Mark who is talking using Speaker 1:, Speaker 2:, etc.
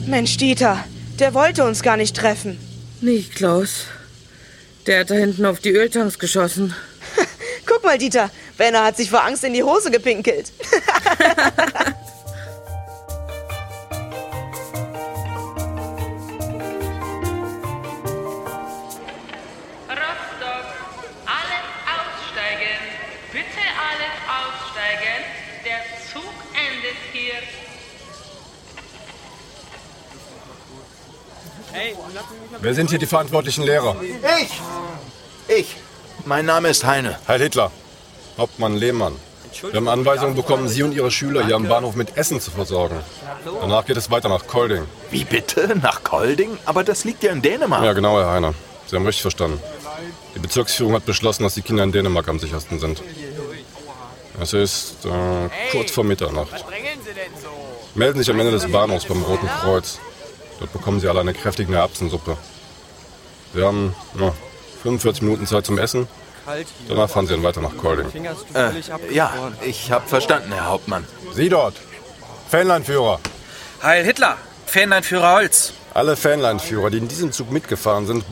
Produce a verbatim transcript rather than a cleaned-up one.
Speaker 1: Mensch, Dieter, der wollte uns gar nicht treffen.
Speaker 2: Nicht Klaus. Der hat da hinten auf die Öltanks geschossen.
Speaker 1: Guck mal, Dieter, Werner hat sich vor Angst in die Hose gepinkelt.
Speaker 3: Rostock, alle aussteigen. Bitte alle aussteigen. Der Zug endet hier.
Speaker 4: Wer sind hier die verantwortlichen Lehrer?
Speaker 5: Ich! Ich! Mein Name ist Heine.
Speaker 4: Heil Hitler. Hauptmann Lehmann. Wir haben Anweisungen bekommen, Sie und Ihre Schüler hier am Bahnhof mit Essen zu versorgen. Danach geht es weiter nach Kolding.
Speaker 5: Wie bitte? Nach Kolding? Aber das liegt ja in Dänemark.
Speaker 4: Ja, genau, Herr Heine. Sie haben richtig verstanden. Die Bezirksführung hat beschlossen, dass die Kinder in Dänemark am sichersten sind. Es ist äh, kurz vor Mitternacht. Melden Sie sich am Ende des Bahnhofs beim Roten Kreuz. Dort bekommen Sie alle eine kräftige Erbsensuppe. Sie haben ja, fünfundvierzig Minuten Zeit zum Essen. Danach fahren Sie dann weiter nach Kolding.
Speaker 5: Äh, ja, ich habe verstanden, Herr Hauptmann.
Speaker 4: Sie dort, Fähnleinführer.
Speaker 6: Heil Hitler, Fähnleinführer Holz.
Speaker 4: Alle Fähnleinführer, die in diesem Zug mitgefahren sind,